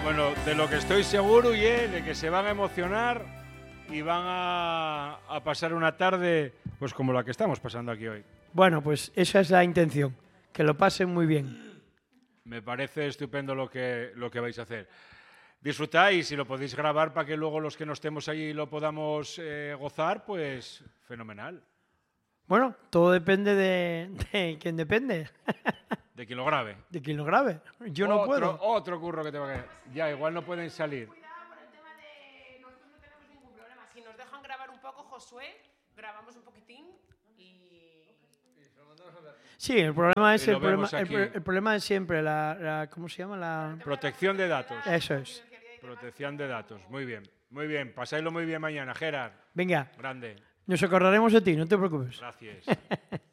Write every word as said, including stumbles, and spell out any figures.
Bueno, de lo que estoy seguro, y de que se van a emocionar y van a, a pasar una tarde pues como la que estamos pasando aquí hoy. Bueno, pues esa es la intención, que lo pasen muy bien. Me parece estupendo lo que, lo que vais a hacer. Disfrutáis y lo podéis grabar para que luego los que no estemos allí lo podamos eh, gozar, pues fenomenal. Bueno, todo depende de, de quién depende. De quien lo grabe. De quien lo grabe. Yo no otro, puedo. Otro curro que te va a quedar. Ya, igual no pueden salir. Cuidado por el tema de... Nosotros no tenemos ningún problema. Si nos dejan grabar un poco, Josué, grabamos un poquitín y... Sí, el problema es Y el lo problema, vemos el, aquí. pro- el problema es siempre la, la- ¿cómo se llama? La Protección de datos. Eso es. Protección de datos. Muy bien. Muy bien. Pasáislo muy bien mañana, Gerard. Venga, Grande. nos acordaremos de ti, no te preocupes. Gracias.